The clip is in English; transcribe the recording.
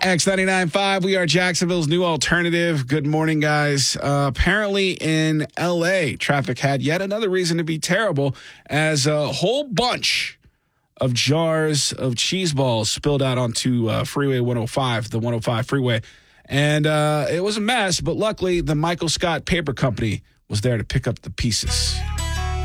X99.5, we are Jacksonville's new alternative. Good morning, guys. Apparently in L.A., traffic had yet another reason to be terrible as a whole bunch of jars of cheese balls spilled out onto Freeway 105, the 105 freeway. And it was a mess, but luckily the Michael Scott Paper Company was there to pick up the pieces.